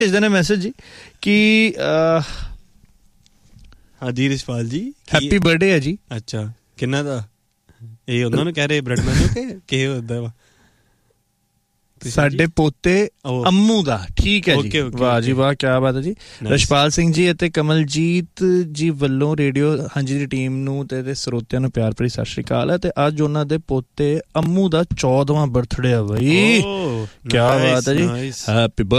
ਭੇਜਦੇ ਨੇ ਮੈਸੇਜ ਜੀ ਕਿ ਹਾਂਜੀ ਰਿਸ਼ਪਾਲ ਜੀ ਹੈਪੀ ਬਰਥਡੇ ਹੈ ਜੀ। ਅੱਛਾ ਕਿੰਨਾ ਦਾ? ਇਹ ਉਹਨਾਂ ਨੂੰ ਕਹਿ ਰਹੇ ਬ੍ਰੈਡ ਮੈਨੂੰ ਕਿ ਕਿਹੇ ਹੁੰਦਾ ਵਾ? ਸਾਡੇ ਪੋਤੇ ਅੰਮੂ ਦਾ। ਠੀਕ ਹੈ ਜੀ, ਵਾਹ ਜੀ ਵਾਹ, ਕਿਆ ਬਾਤ ਹੈ ਜੀ। ਰਸ਼ਪਾਲ ਸਿੰਘ ਜੀ ਅਤੇ ਕਮਲਜੀਤ ਜੀ ਵੱਲੋਂ ਰੇਡੀਓ ਹਾਂਜੀ ਦੀ ਟੀਮ ਨੂੰ ਤੇ ਸਰੋਤਿਆਂ ਨੂੰ ਪਿਆਰ ਭਰੀ ਸਤਿ ਸ਼੍ਰੀ ਅਕਾਲ ਹੈ। ਤੇ ਅੱਜ ਉਹਨਾਂ ਦੇ ਪੋਤੇ ਅੰਮੂ ਦਾ 14ਵਾਂ ਬਰਥਡੇ ਆ ਬਈ, ਕਿਆ ਬਾਤ ਹੈ ਜੀ। ਹੈਪੀ